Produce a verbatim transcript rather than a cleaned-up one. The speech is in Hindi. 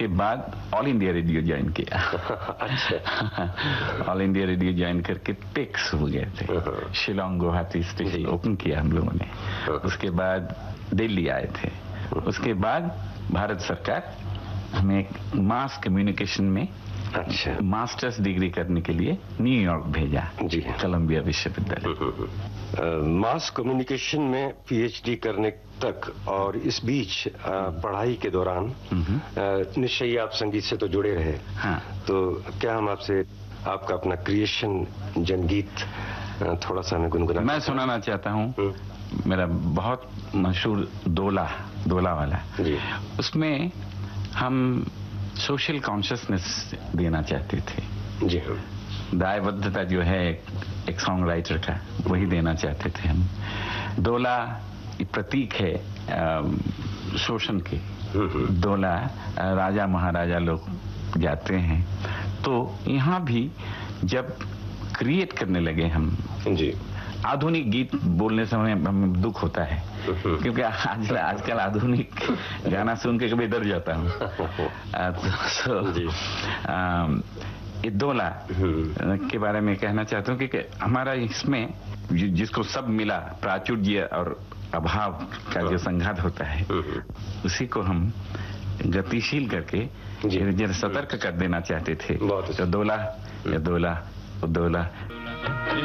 उसके बाद ऑल इंडिया रेडियो ज्वाइन किया। अच्छा। ऑल इंडिया रेडियो ज्वाइन करके टेक्स हो गए थे, शिलोंग गुवाहाटी स्टेशन ओपन किया हम लोगों ने। उसके बाद दिल्ली आए थे। उसके बाद भारत सरकार हमें एक मास कम्युनिकेशन में अच्छा मास्टर्स डिग्री करने के लिए न्यूयॉर्क भेजा जी, कोलंबिया विश्वविद्यालय। मास कम्युनिकेशन में पीएचडी करने तक और इस बीच आ, पढ़ाई के दौरान निश्चय आप संगीत से तो जुड़े रहे। हाँ। तो क्या हम आपसे आपका अपना क्रिएशन जनगीत थोड़ा सा हमें गुनगुना मैं सुनाना चाहता हूँ। मेरा बहुत मशहूर दोला दोला वाला जी, उसमें हम सोशल कॉन्शियसनेस देना चाहते थे। जी हाँ। दायबद्धता जो है एक, एक सॉन्ग राइटर का, वही देना चाहते थे हम। दोला प्रतीक है शोषण के। दोला राजा महाराजा लोग जाते हैं। तो यहाँ भी जब क्रिएट करने लगे हम जी, आधुनिक गीत बोलने समय हमें दुख होता है, क्योंकि आज आजकल आधुनिक गाना सुन के कभी डर जाता हूँ। तो ये दोला के बारे में कहना चाहता हूँ कि हमारा इसमें जिसको सब मिला, प्राचुर्य और अभाव का जो संघात होता है, उसी को हम गतिशील करके जरा सतर्क कर देना चाहते थे। तो दोला या दोला दोला